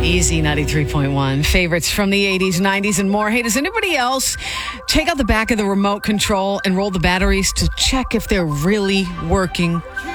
Easy 93.1. Favorites from the 80s, 90s, and more. Hey, does anybody else take out the back of the remote control and roll the batteries to check if they're really working?